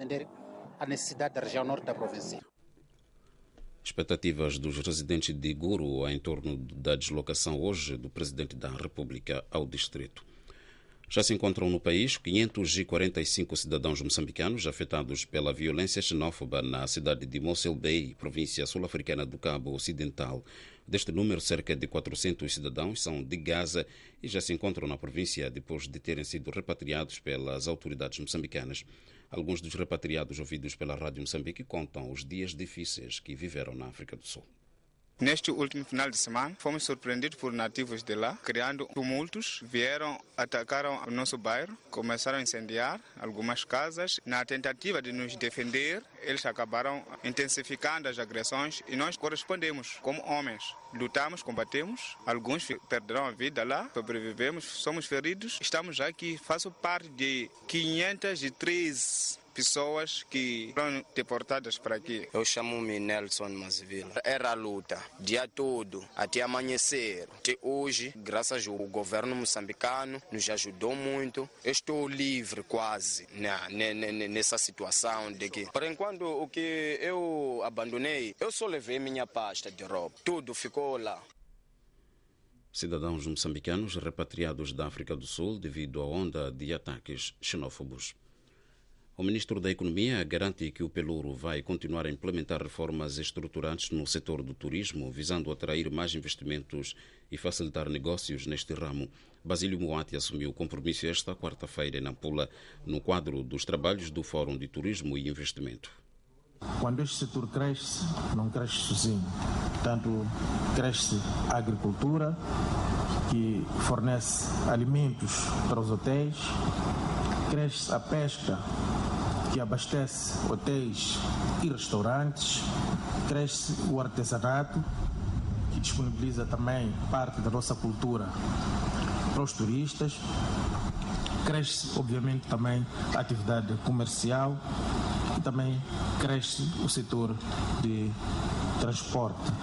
atender a necessidade da região norte da província. Expectativas dos residentes de Guru em torno da deslocação hoje do Presidente da República ao distrito. Já se encontram no país 545 cidadãos moçambicanos afetados pela violência xenófoba na cidade de Mossel Bay, província sul-africana do Cabo Ocidental. Deste número, cerca de 400 cidadãos são de Gaza e já se encontram na província depois de terem sido repatriados pelas autoridades moçambicanas. Alguns dos repatriados ouvidos pela Rádio Moçambique contam os dias difíceis que viveram na África do Sul. Neste último final de semana, fomos surpreendidos por nativos de lá, criando tumultos, vieram, atacaram o nosso bairro, começaram a incendiar algumas casas. Na tentativa de nos defender, eles acabaram intensificando as agressões e nós correspondemos como homens. Lutamos, combatemos, alguns perderam a vida lá, sobrevivemos, somos feridos. Estamos aqui, faço parte de 513 pessoas que foram deportadas para aqui. Eu chamo-me Nelson Mazivila. Era a luta, dia todo, até amanhecer. Até hoje, graças ao governo moçambicano, nos ajudou muito. Eu estou livre quase nessa situação de que, por enquanto, o que eu abandonei, eu só levei minha pasta de roupa. Tudo ficou lá. Cidadãos moçambicanos repatriados da África do Sul devido à onda de ataques xenófobos. O ministro da Economia garante que o Pelouro vai continuar a implementar reformas estruturantes no setor do turismo, visando atrair mais investimentos e facilitar negócios neste ramo. Basílio Moati assumiu o compromisso esta quarta-feira em Nampula, no quadro dos trabalhos do Fórum de Turismo e Investimento. Quando este setor cresce, não cresce sozinho. Portanto, cresce a agricultura, que fornece alimentos para os hotéis, cresce a pesca, que abastece hotéis e restaurantes, cresce o artesanato, que disponibiliza também parte da nossa cultura para os turistas, cresce obviamente também a atividade comercial e também cresce o setor de transporte.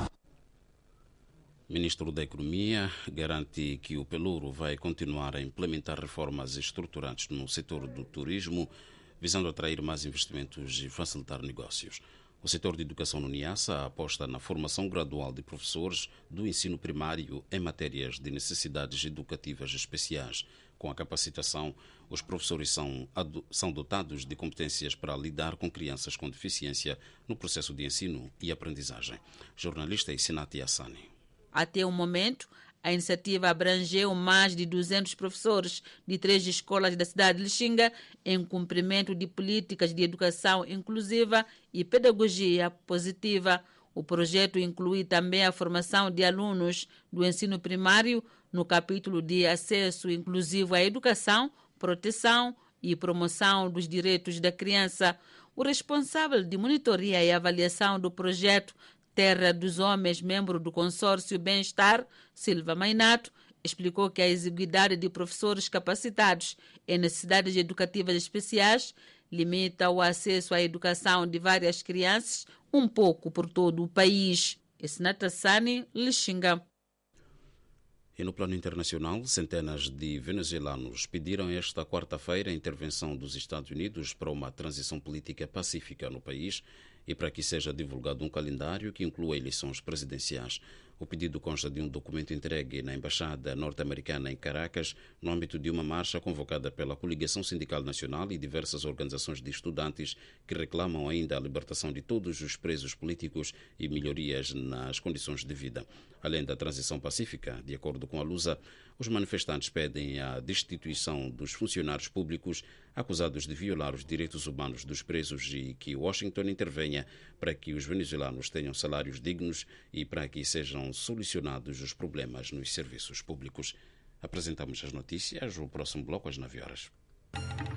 O ministro da Economia garante que o Pelouro vai continuar a implementar reformas estruturantes no setor do turismo, visando atrair mais investimentos e facilitar negócios. O setor de educação no Niassa aposta na formação gradual de professores do ensino primário em matérias de necessidades educativas especiais. Com a capacitação, os professores são dotados de competências para lidar com crianças com deficiência no processo de ensino e aprendizagem. Jornalista Isinati Assani. Até o momento, a iniciativa abrangeu mais de 200 professores de 3 escolas da cidade de Lixinga em cumprimento de políticas de educação inclusiva e pedagogia positiva. O projeto inclui também a formação de alunos do ensino primário no capítulo de acesso inclusivo à educação, proteção e promoção dos direitos da criança. O responsável de monitoria e avaliação do projeto Terra dos Homens, membro do consórcio Bem-Estar, Silva Mainato, explicou que a exiguidade de professores capacitados em necessidades educativas especiais limita o acesso à educação de várias crianças um pouco por todo o país. Esnata Sani, Lixinga. E no plano internacional, centenas de venezuelanos pediram esta quarta-feira a intervenção dos Estados Unidos para uma transição política pacífica no país e para que seja divulgado um calendário que inclua eleições presidenciais. O pedido consta de um documento entregue na Embaixada norte-americana em Caracas, no âmbito de uma marcha convocada pela Coligação Sindical Nacional e diversas organizações de estudantes que reclamam ainda a libertação de todos os presos políticos e melhorias nas condições de vida. Além da transição pacífica, de acordo com a Lusa, os manifestantes pedem a destituição dos funcionários públicos acusados de violar os direitos humanos dos presos e que Washington intervenha para que os venezuelanos tenham salários dignos e para que sejam solucionados os problemas nos serviços públicos. Apresentamos as notícias, o próximo bloco às 9 horas.